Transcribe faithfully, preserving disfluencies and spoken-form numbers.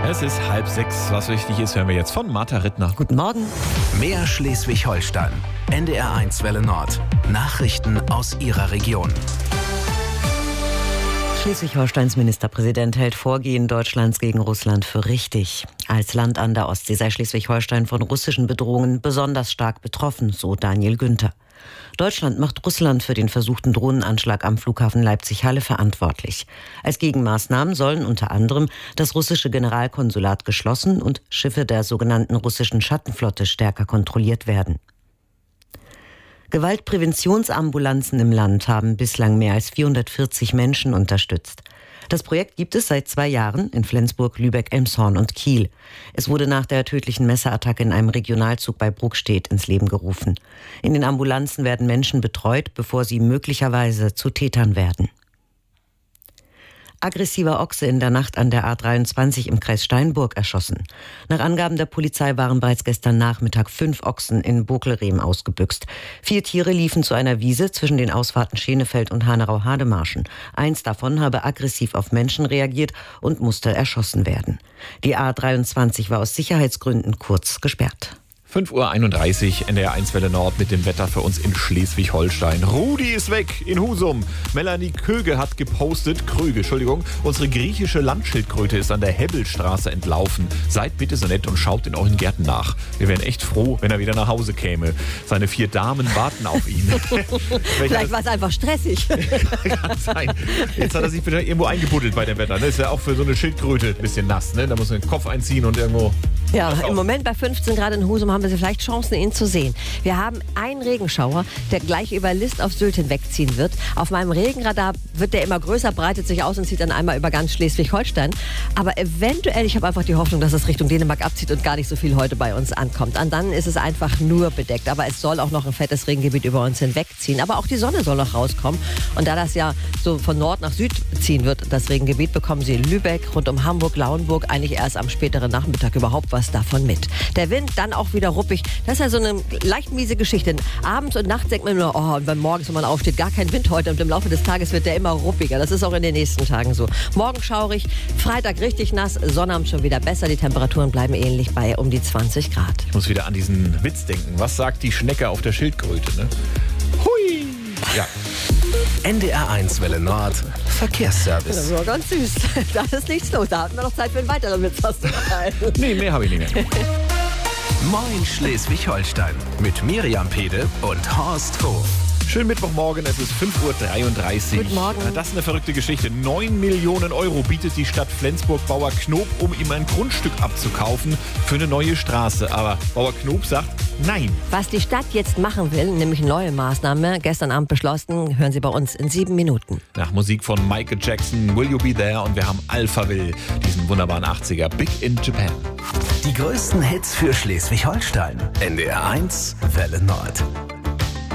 Es ist halb sechs. Was wichtig ist, hören wir jetzt von Martha Rittner. Guten Morgen. Mehr Schleswig-Holstein. N D R eins Welle Nord. Nachrichten aus Ihrer Region. Schleswig-Holsteins Ministerpräsident hält Vorgehen Deutschlands gegen Russland für richtig. Als Land an der Ostsee sei Schleswig-Holstein von russischen Bedrohungen besonders stark betroffen, so Daniel Günther. Deutschland macht Russland für den versuchten Drohnenanschlag am Flughafen Leipzig-Halle verantwortlich. Als Gegenmaßnahmen sollen unter anderem das russische Generalkonsulat geschlossen und Schiffe der sogenannten russischen Schattenflotte stärker kontrolliert werden. Gewaltpräventionsambulanzen im Land haben bislang mehr als vierhundertvierzig Menschen unterstützt. Das Projekt gibt es seit zwei Jahren in Flensburg, Lübeck, Elmshorn und Kiel. Es wurde nach der tödlichen Messerattacke in einem Regionalzug bei Bruckstedt ins Leben gerufen. In den Ambulanzen werden Menschen betreut, bevor sie möglicherweise zu Tätern werden. Aggressiver Ochse in der Nacht an der A dreiundzwanzig im Kreis Steinburg erschossen. Nach Angaben der Polizei waren bereits gestern Nachmittag fünf Ochsen in Bokelrehm ausgebüxt. Vier Tiere liefen zu einer Wiese zwischen den Ausfahrten Schenefeld und Hanerau-Hademarschen. Eins davon habe aggressiv auf Menschen reagiert und musste erschossen werden. Die A dreiundzwanzig war aus Sicherheitsgründen kurz gesperrt. fünf Uhr einunddreißig, N D R eins Welle Nord mit dem Wetter für uns in Schleswig-Holstein. Rudi ist weg in Husum. Melanie Köge hat gepostet, Krüge, Entschuldigung, unsere griechische Landschildkröte ist an der Hebbelstraße entlaufen. Seid bitte so nett und schaut in euren Gärten nach. Wir wären echt froh, wenn er wieder nach Hause käme. Seine vier Damen warten auf ihn. Vielleicht war es einfach stressig. Kann sein. Jetzt hat er sich wieder irgendwo eingebuddelt bei dem Wetter. Das ist ja auch für so eine Schildkröte ein bisschen nass. Ne? Da muss man den Kopf einziehen und irgendwo... Ja, im Moment bei fünfzehn Grad in Husum haben wir vielleicht Chancen, ihn zu sehen. Wir haben einen Regenschauer, der gleich über List auf Sylt hinwegziehen wird. Auf meinem Regenradar wird der immer größer, breitet sich aus und zieht dann einmal über ganz Schleswig-Holstein. Aber eventuell, ich habe einfach die Hoffnung, dass es Richtung Dänemark abzieht und gar nicht so viel heute bei uns ankommt. Und dann ist es einfach nur bedeckt. Aber es soll auch noch ein fettes Regengebiet über uns hinwegziehen. Aber auch die Sonne soll noch rauskommen. Und da das ja so von Nord nach Süd ziehen wird, das Regengebiet, bekommen Sie in Lübeck, rund um Hamburg, Lauenburg eigentlich erst am späteren Nachmittag überhaupt was davon mit. Der Wind dann auch wieder ruppig. Das ist ja so eine leicht miese Geschichte. Abends und nachts denkt man nur, oh, und wenn morgens, wenn man aufsteht, gar kein Wind heute. Und im Laufe des Tages wird der immer ruppiger. Das ist auch in den nächsten Tagen so. Morgen schaurig, Freitag richtig nass, Sonnabend schon wieder besser. Die Temperaturen bleiben ähnlich bei um die zwanzig Grad. Ich muss wieder an diesen Witz denken. Was sagt die Schnecke auf der Schildkröte? Ne? Hui! Ja. N D R eins Welle Nord. Verkehrsservice. Das war ganz süß. Da ist nichts los. Da hatten wir noch Zeit für einen weiteren Witz. Hast du Nee, mehr habe ich nicht mehr. Moin Schleswig-Holstein. Mit Miriam Pede und Horst Hof. Schönen Mittwochmorgen, es ist fünf Uhr dreiunddreißig. Guten Morgen. Das ist eine verrückte Geschichte. neun Millionen Euro bietet die Stadt Flensburg Bauer Knob, um ihm ein Grundstück abzukaufen für eine neue Straße. Aber Bauer Knob sagt nein. Was die Stadt jetzt machen will, nämlich eine neue Maßnahme, gestern Abend beschlossen, hören Sie bei uns in sieben Minuten. Nach Musik von Michael Jackson, Will You Be There? Und wir haben Alphaville, diesen wunderbaren achtziger, Big in Japan. Die größten Hits für Schleswig-Holstein. N D R eins Welle Nord.